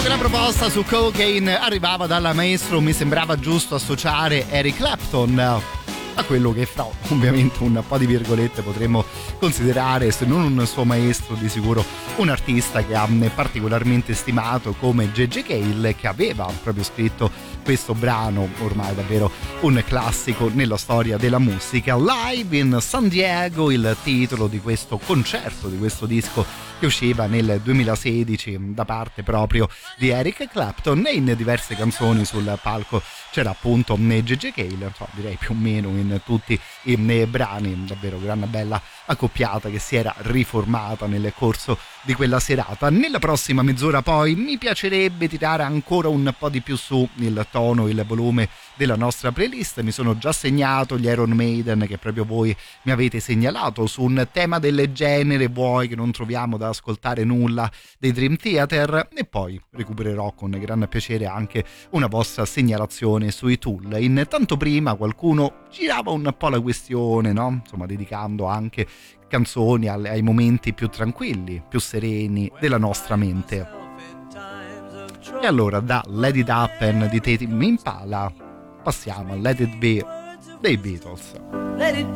che la proposta su Cocaine arrivava dalla maestro, mi sembrava giusto associare Eric Clapton a quello che fra ovviamente un po' di virgolette potremmo considerare, se non un suo maestro, di sicuro un artista che ha particolarmente stimato come J.J. Cale, che aveva proprio scritto questo brano, ormai davvero un classico nella storia della musica. Live in San Diego, il titolo di questo concerto, di questo disco che usciva nel 2016 da parte proprio di Eric Clapton, e in diverse canzoni sul palco c'era appunto J.J. Cale, direi più o meno in tutti i brani. Davvero gran bella accoppiata che si era riformata nel corso di quella serata. Nella prossima mezz'ora poi mi piacerebbe tirare ancora un po' di più su il tono, il volume della nostra playlist. Mi sono già segnato gli Iron Maiden, che proprio voi mi avete segnalato, su un tema del genere. Vuoi che non troviamo da ascoltare nulla dei Dream Theater, e poi recupererò con gran piacere anche una vostra segnalazione sui Tool. Intanto prima qualcuno girava un po' la questione, no? Insomma, dedicando anche canzoni ai momenti più tranquilli, più sereni della nostra mente. E allora da Let It Happen di Tame Impala passiamo a Let It Be dei Beatles.